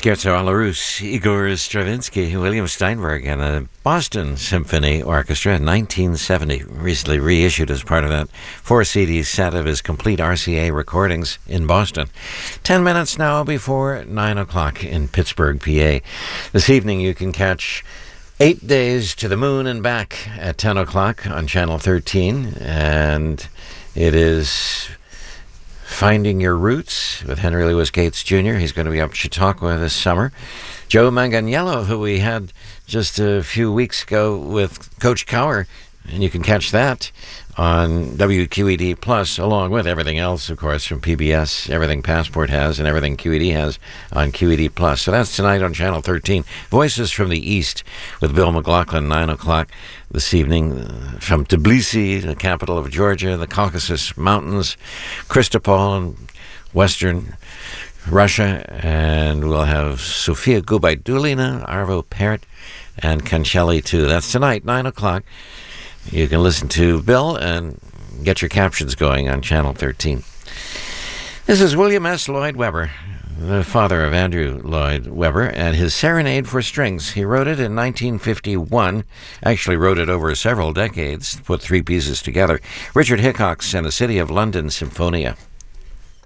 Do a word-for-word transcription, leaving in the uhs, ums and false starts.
Scherzo alla Russe, Igor Stravinsky, William Steinberg, and the Boston Symphony Orchestra in nineteen seventy, recently reissued as part of that four-C D set of his complete R C A recordings in Boston. Ten minutes now before nine o'clock in Pittsburgh, P A. This evening you can catch Eight Days to the Moon and Back at ten o'clock on Channel thirteen, and it is Finding Your Roots with Henry Louis Gates Junior He's going to be up Chautauqua this summer. Joe Manganiello, who we had just a few weeks ago with Coach Cower, and you can catch that on W Q E D Plus, along with everything else, of course, from P B S, everything Passport has, and everything Q E D has on Q E D Plus. So that's tonight on Channel thirteen. Voices from the East with Bill McLaughlin, nine o'clock this evening, uh, from Tbilisi, the capital of Georgia, the Caucasus Mountains, Kristopol in western Russia, and we'll have Sofia Gubaidulina, Arvo Pärt, and Cancelli too. That's tonight, nine o'clock. You can listen to Bill and get your captions going on Channel thirteen. This is William S. Lloyd Webber, the father of Andrew Lloyd Webber, and his Serenade for Strings. He wrote it in nineteen fifty-one, actually wrote it over several decades, put three pieces together. Richard Hickox and the City of London Symphonia.